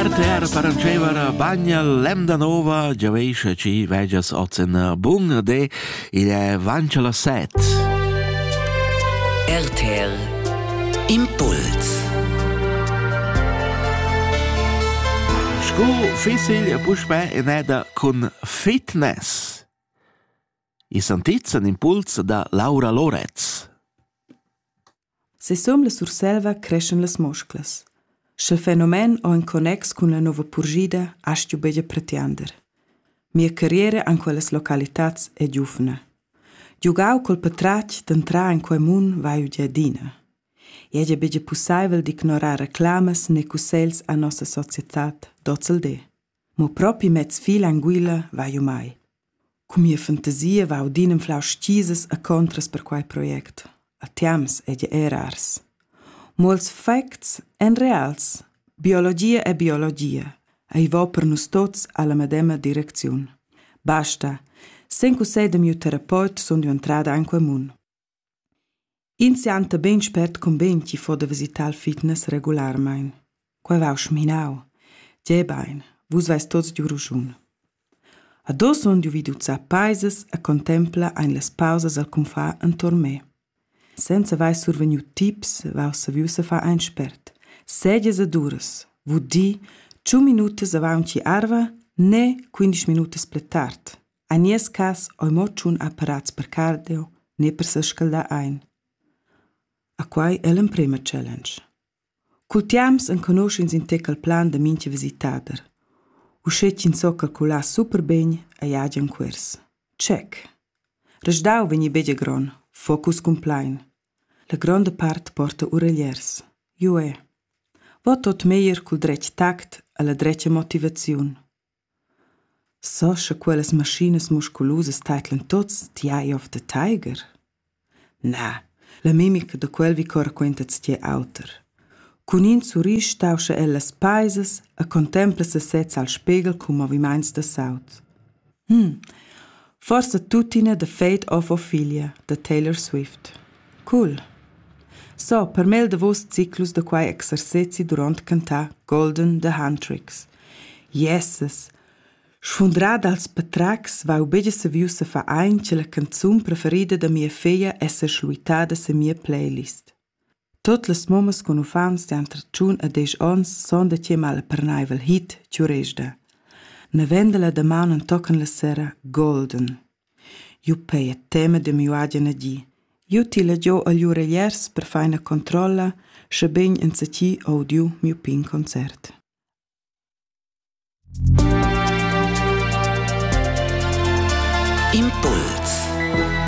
RTR paranceva bagna l'Emdanova, giavesce ci vegias ozen bung de il è vancia la set. RTR Impuls. Scu fissil pushpe in eda con fitness. I sentits un impuls da Laura Lorez. Se som la surselva crescen las musclas. Schel fenomen o in connex con la nova purgida astio begia pretiander. Mia carriera an quelles localitats è giufna. Giugau col patrac d'entra in quei mun vai giardina. Egia begia possibile d'ignorar reclamas ne cusels a nostra societat dozel de. Mo propi mezz fil anguilla vai mai. Cum mia fantasia va udinem flaus scisas a contras per quai project. A tiams egia erars. Molts facts en reals. Biologia è biologia. E va per nus tots alla medema direziun. Basta. Sen cusei de mio terapeut son diventrada in quei mun. Insianta ben spert con ben ci fo de visitar fitness regularmein. Quai vau schminau. Gie bain. Vus vais tots giu ruschun. Ado son diu viduza paises a contempla ein las pausas al confà entorn me. Senza vai surveniu tips, vau saviu se fa ein spert. Sedias a duras, vu di 2 minutas avanti arva, ne 15 minutas pletart. A nies cas oi mo tschun apparats per cardio, ne per se scalda ein. A quai è l'emprema challenge. Cultiams en conoscins in tec al plan de minche visitader. Uscetgin so calcular super ben a jagen quers. Check. Resdau vegni begia gron. Focus complein. La grande part porta ureliers. Jue. Vo tot meier cul dretg tact a la dretga motivaziun. So sche quelles maschines musculosas taitlen tots the eye of the tiger? Na, la mimica de quel vi cor quentats tie auter. Cun in surisch tauscha ellas paisas a contempla se sez al spiegel cu moviments de saut. Forse tutina The Fate of Ophelia, de Taylor Swift. Cool. So, per mel de vos ciclus de quai exercezi durant cantà Golden the Hand Tricks. Yeses. Sfundrad als patrax va ubegia se viu se fa ein che la canzun preferida da mia feia esser schluitada se mia playlist. Tot las momas con ufans de antracciun a 10 ons son de cie mala per naivel hit ciuresda. Ne vendela da man tocan la sera Golden. Ju peia tema de miu agen a gi. Ju ti la gio agli ureliers per faina controlla sche ben en sa ci audiu miu pin concert. Impuls.